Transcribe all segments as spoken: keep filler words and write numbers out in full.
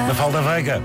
Mafalda Veiga.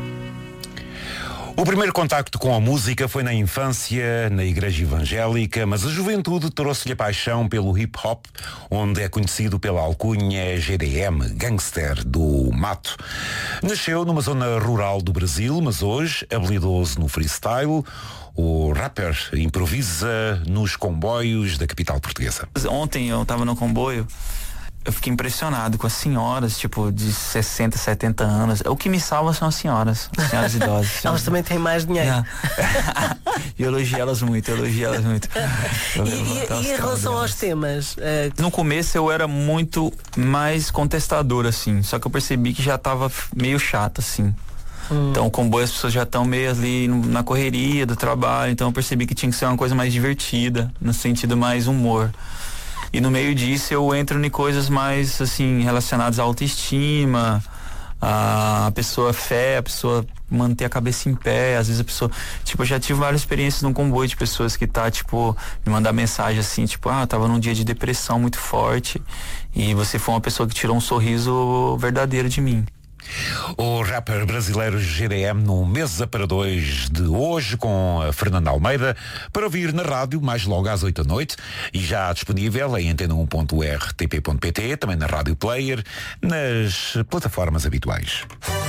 O primeiro contacto com a música foi na infância, na igreja evangélica, mas a juventude trouxe-lhe a paixão pelo hip-hop, onde é conhecido pela alcunha G D M, Gangster do Mato. Nasceu numa zona rural do Brasil, mas hoje, habilidoso no freestyle, o rapper improvisa nos comboios da capital portuguesa. Ontem eu estava no comboio, eu fiquei impressionado com as senhoras, tipo, de sessenta, setenta anos. O que me salva são as senhoras, as senhoras idosas. Senhoras. Elas também têm mais dinheiro. Yeah. E eu elogio elas muito, eu elogio elas muito. E, e, e em relação delas. aos temas? Uh... No começo eu era muito mais contestador, assim, só que eu percebi que já tava meio chato, assim. Hum. Então o comboio as pessoas já estão meio ali na correria do trabalho, então eu percebi que tinha que ser uma coisa mais divertida, no sentido mais humor. E no meio disso eu entro em coisas mais assim relacionadas à autoestima, a pessoa fé, a pessoa manter a cabeça em pé. Às vezes a pessoa, tipo, eu já tive várias experiências num comboio de pessoas que tá, tipo, me mandar mensagem assim, tipo, ah, tava num dia de depressão muito forte e você foi uma pessoa que tirou um sorriso verdadeiro de mim. O rapper brasileiro G D M no Mesa para Dois de hoje com a Fernanda Almeida, para ouvir na rádio mais logo às oito da noite e já disponível em antena um ponto r t p ponto p t, também na Rádio Player, nas plataformas habituais.